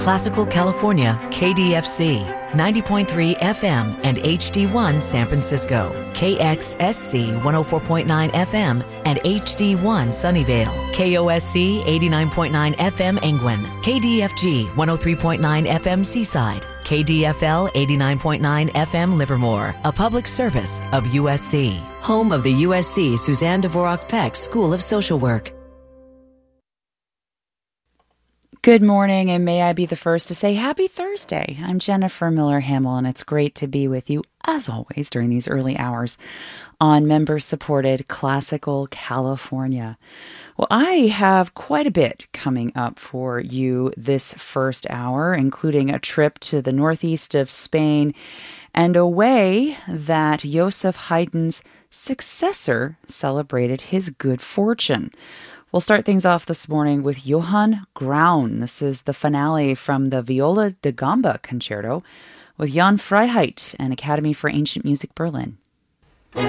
Classical California, KDFC, 90.3 FM and HD1 San Francisco, KXSC 104.9 FM and HD1 Sunnyvale, KOSC 89.9 FM Angwin, KDFG 103.9 FM Seaside, KDFL 89.9 FM Livermore, a public service of USC, home of the USC Suzanne Dvorak Peck School of Social Work. Good morning, and may I be the first to say happy Thursday. I'm Jennifer Miller-Hamill, and it's great to be with you, as always, during these early hours on member-supported Classical California. Well, I have quite a bit coming up for you this first hour, including a trip to the northeast of Spain and a way that Joseph Haydn's successor celebrated his good fortune. We'll start things off this morning with Johann Graun. This is the finale from the Viola da Gamba Concerto with Jan Freiheit and Academy for Ancient Music Berlin.